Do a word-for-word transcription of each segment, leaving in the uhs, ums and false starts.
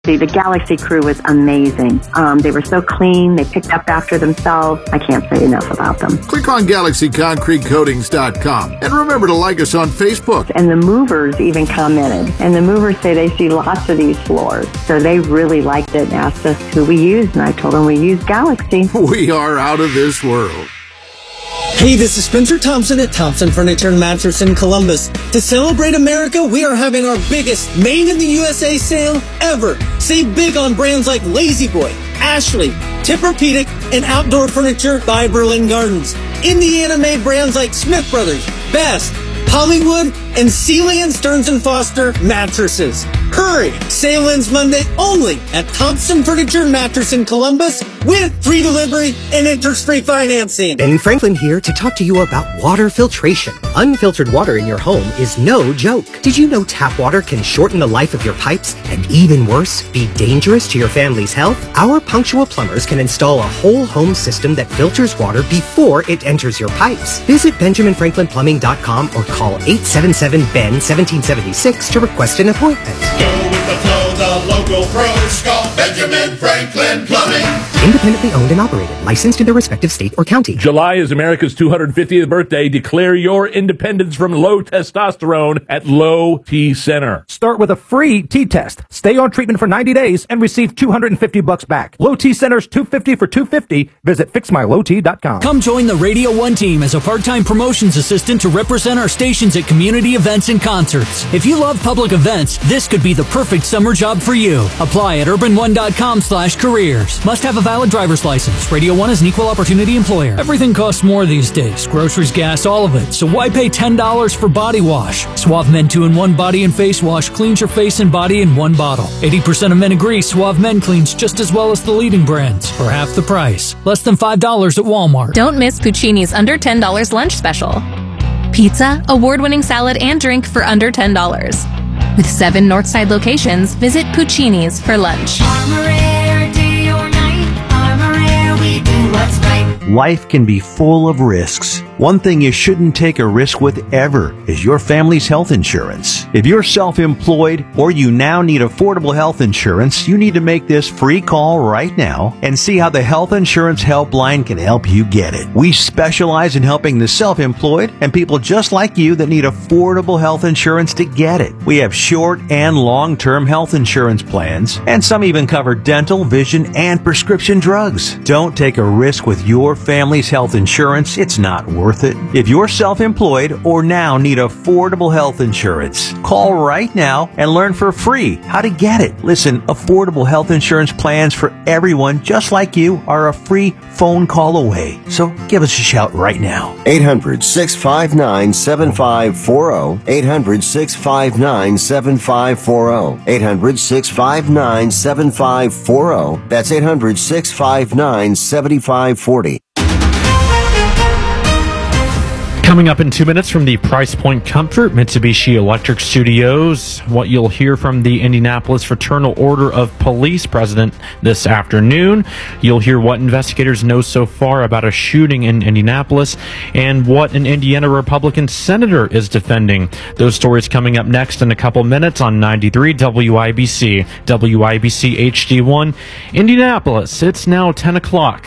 The Galaxy crew was amazing. Um, they were so clean. They picked up after themselves. I can't say enough about them. Click on Galaxy Concrete Coatings dot com and remember to like us on Facebook. And the movers even commented. And the movers say they see lots of these floors. So they really liked it and asked us who we used. And I told them we use Galaxy. We are out of this world. Hey, this is Spencer Thompson at Thompson Furniture and Mattress in Columbus. To celebrate America, we are having our biggest Made in the U S A sale ever. Save big on brands like Lazy Boy, Ashley, Tempur-Pedic, and outdoor furniture by Berlin Gardens. Indiana-made brands like Smith Brothers, Best, Hollywood, and Sealy and Stearns and Foster mattresses. Hurry! Sale ends Monday only at Thompson Furniture and Mattress in Columbus with free delivery and interest-free financing. Ben Franklin here to talk to you about water filtration. Unfiltered water in your home is no joke. Did you know tap water can shorten the life of your pipes and, even worse, be dangerous to your family's health? Our punctual plumbers can install a whole home system that filters water before it enters your pipes. Visit benjamin franklin plumbing dot com or call eight seven seven B E N one seven seven six to request an appointment. Go with the flow, the local pros call Benjamin Franklin Plumbing. Independently owned and operated, licensed in their respective state or county. July is America's two hundred fiftieth birthday. Declare your independence from low testosterone at Low T Center. Start with a free T-test. Stay on treatment for ninety days and receive two hundred fifty bucks back. Low T Center's two hundred fifty for two hundred fifty. Visit fix my low t dot com. Come join the Radio one team as a part-time promotions assistant to represent our stations at community events and concerts. If you love public events, this could be the perfect summer job for you. Apply at urban one dot com slash careers. Must have a valid driver's license. Radio one is an equal opportunity employer. Everything costs more these days. Groceries, gas, all of it. So why pay ten dollars for body wash? Suave Men two in one body and face wash cleans your face and body in one bottle. eighty percent of men agree Suave Men cleans just as well as the leading brands for half the price. Less than five dollars at Walmart. Don't miss Puccini's under ten dollars lunch special. Pizza, award-winning salad, and drink for under ten dollars. With seven Northside locations, visit Puccini's for lunch. Armorair, day or night, Armorair, we do what's right. Life can be full of risks. One thing you shouldn't take a risk with ever is your family's health insurance. If you're self-employed or you now need affordable health insurance, you need to make this free call right now and see how the Health Insurance Helpline can help you get it. We specialize in helping the self-employed and people just like you that need affordable health insurance to get it. We have short and long-term health insurance plans, and some even cover dental, vision, and prescription drugs. Don't take a risk with your family's health insurance. It's not worth it. If you're self-employed or now need affordable health insurance, call right now and learn for free how to get it. Listen, affordable health insurance plans for everyone just like you are a free phone call away. So give us a shout right now. eight hundred, six five nine, seven five four zero. eight hundred, six five nine, seven five four zero. eight hundred, six five nine, seven five four zero. That's eight hundred, six five nine, seven five four zero. Coming up in two minutes from the Price Point Comfort Mitsubishi Electric Studios, what you'll hear from the Indianapolis Fraternal Order of Police president this afternoon. You'll hear what investigators know so far about a shooting in Indianapolis and what an Indiana Republican senator is defending. Those stories coming up next in a couple minutes on ninety-three W I B C, W I B C H D one, Indianapolis. It's now ten o'clock.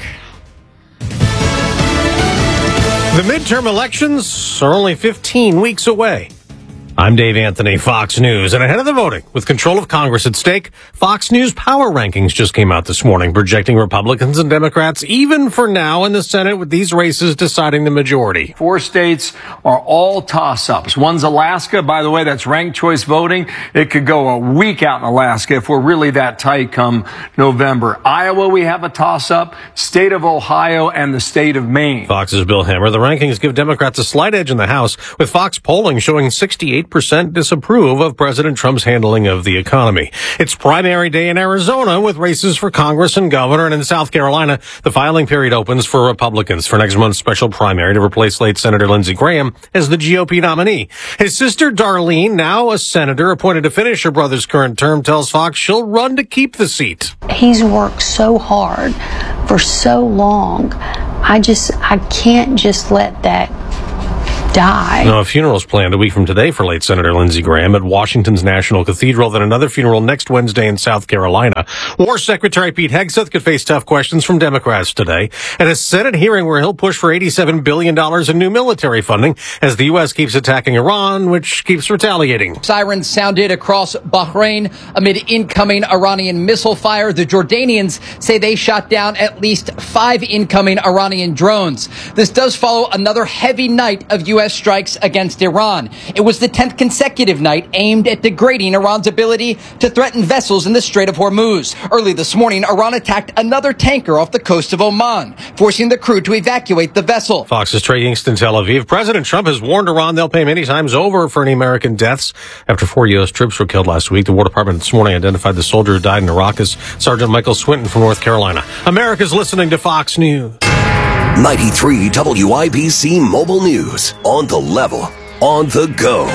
The midterm elections are only fifteen weeks away. I'm Dave Anthony, Fox News. And ahead of the voting, with control of Congress at stake, Fox News Power Rankings just came out this morning, projecting Republicans and Democrats even for now in the Senate, with these races deciding the majority. Four states are all toss-ups. One's Alaska. By the way, that's ranked choice voting. It could go a week out in Alaska if we're really that tight come November. Iowa, we have a toss-up. State of Ohio and the state of Maine. Fox's Bill Hammer. The rankings give Democrats a slight edge in the House, with Fox polling showing sixty-eight percent disapprove of President Trump's handling of the economy. It's primary day in Arizona with races for Congress and governor, and in South Carolina, the filing period opens for Republicans for next month's special primary to replace late Senator Lindsey Graham as the G O P nominee. His sister Darlene, now a senator appointed to finish her brother's current term, tells Fox she'll run to keep the seat. He's worked so hard for so long. I just, I can't just let that die. Now, a funeral is planned a week from today for late Senator Lindsey Graham at Washington's National Cathedral, then another funeral next Wednesday in South Carolina. War Secretary Pete Hegseth could face tough questions from Democrats today at a Senate hearing where he'll push for eighty-seven billion dollars in new military funding as the U S keeps attacking Iran, which keeps retaliating. Sirens sounded across Bahrain amid incoming Iranian missile fire. The Jordanians say they shot down at least five incoming Iranian drones. This does follow another heavy night of U S strikes against Iran. It was the tenth consecutive night aimed at degrading Iran's ability to threaten vessels in the Strait of Hormuz. Early this morning, Iran attacked another tanker off the coast of Oman, forcing the crew to evacuate the vessel. Fox's Trey Yingst in Tel Aviv. President Trump has warned Iran they'll pay many times over for any American deaths after four U S troops were killed last week. The War Department this morning identified the soldier who died in Iraq as Sergeant Michael Swinton from North Carolina. America's listening to Fox News. ninety-three W I B C Mobile News. On the level. On the go.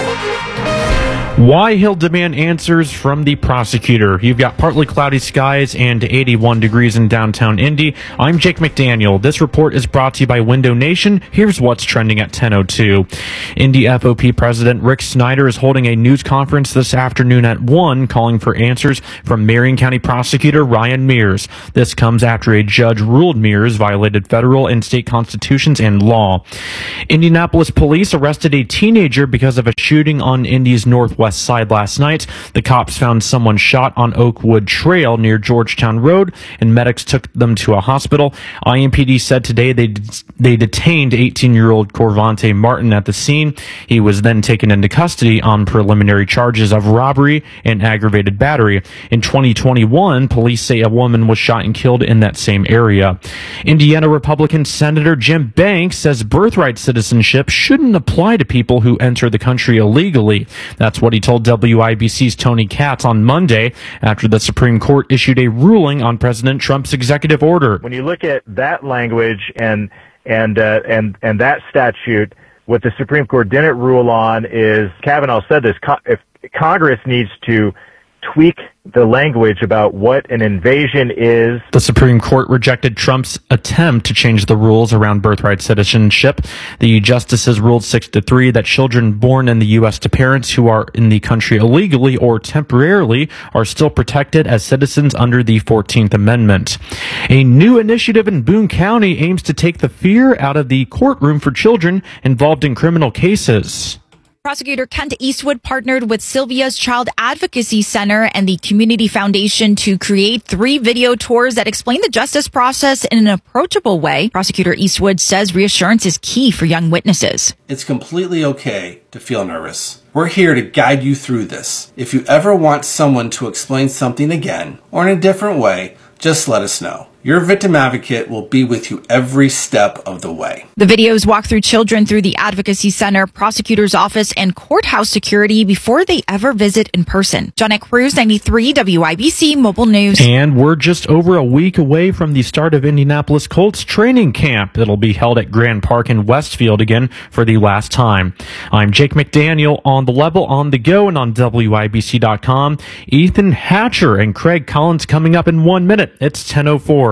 Why he'll demand answers from the prosecutor. You've got partly cloudy skies and eighty-one degrees in downtown Indy. I'm Jake McDaniel. This report is brought to you by Window Nation. Here's what's trending at ten oh two. Indy F O P President Rick Snyder is holding a news conference this afternoon at one, calling for answers from Marion County Prosecutor Ryan Mears. This comes after a judge ruled Mears violated federal and state constitutions and law. Indianapolis police arrested a teenager because of a shooting on Indy's northwest side last night. The cops found someone shot on Oakwood Trail near Georgetown Road, and medics took them to a hospital. I M P D said today they they detained eighteen-year-old Corvante Martin at the scene. He was then taken into custody on preliminary charges of robbery and aggravated battery. In twenty twenty-one, police say a woman was shot and killed in that same area. Indiana Republican Senator Jim Banks says birthright citizenship shouldn't apply to people who enter the country illegally. That's what he told W I B C's Tony Katz on Monday after the Supreme Court issued a ruling on President Trump's executive order. When you look at that language and and uh, and and that statute, what the Supreme Court didn't rule on is, Kavanaugh said this, if Congress needs to tweak the language about what an invasion is. The Supreme Court rejected Trump's attempt to change the rules around birthright citizenship. The justices ruled six to three that children born in the U S to parents who are in the country illegally or temporarily are still protected as citizens under the fourteenth Amendment. A new initiative in Boone County aims to take the fear out of the courtroom for children involved in criminal cases. Prosecutor Kent Eastwood partnered with Sylvia's Child Advocacy Center and the Community Foundation to create three video tours that explain the justice process in an approachable way. Prosecutor Eastwood says reassurance is key for young witnesses. It's completely okay to feel nervous. We're here to guide you through this. If you ever want someone to explain something again or in a different way, just let us know. Your victim advocate will be with you every step of the way. The videos walk through children through the Advocacy Center, prosecutor's office, and courthouse security before they ever visit in person. Johnette Cruz, ninety-three W I B C Mobile News. And we're just over a week away from the start of Indianapolis Colts training camp. It'll be held at Grand Park in Westfield again for the last time. I'm Jake McDaniel on the level, on the go, and on W I B C dot com. Ethan Hatcher and Craig Collins coming up in one minute. It's ten oh four.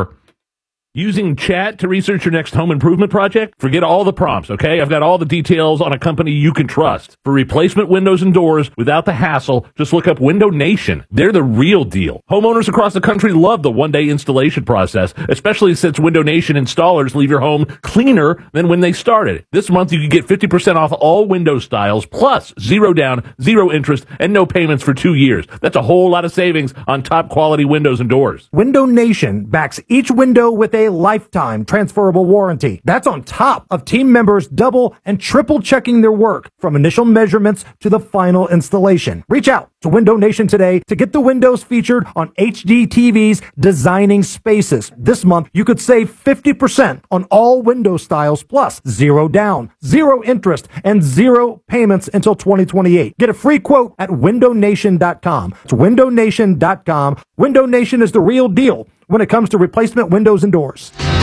Using chat to research your next home improvement project? Forget all the prompts, okay? I've got all the details on a company you can trust. For replacement windows and doors without the hassle, just look up Window Nation. They're the real deal. Homeowners across the country love the one-day installation process, especially since Window Nation installers leave your home cleaner than when they started. This month, you can get fifty percent off all window styles, plus zero down, zero interest, and no payments for two years. That's a whole lot of savings on top-quality windows and doors. Window Nation backs each window with a lifetime transferable warranty. That's on top of team members double and triple checking their work from initial measurements to the final installation. Reach out to Window Nation today to get the windows featured on H D T V's Designing Spaces. This month, you could save fifty percent on all window styles, plus zero down, zero interest, and zero payments until twenty twenty-eight. Get a free quote at window nation dot com. It's window nation dot com. Window Nation is the real deal when it comes to replacement windows and doors.